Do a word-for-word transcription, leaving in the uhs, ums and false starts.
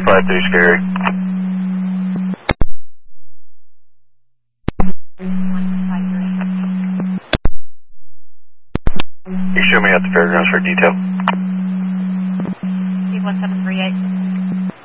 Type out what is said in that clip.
five three Scary. You show me at the fairgrounds for detail. one seven three eight.